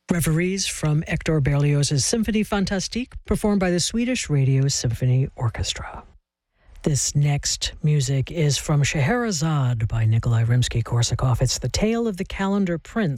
Reveries from Hector Berlioz's Symphonie Fantastique, performed by the Swedish Radio Symphony Orchestra. This next music is from Scheherazade by Nikolai Rimsky-Korsakov. It's the tale of the calendar prince.